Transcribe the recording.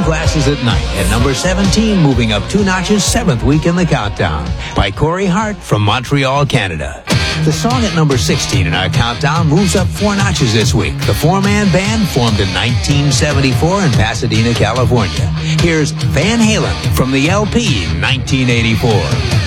Sunglasses at Night at number 17, moving up 2 notches, 7th week in the countdown, by Corey Hart from Montreal, Canada. The song at number 16 in our countdown moves up 4 notches this week. The four-man band formed in 1974 in Pasadena, California. Here's Van Halen from the LP 1984.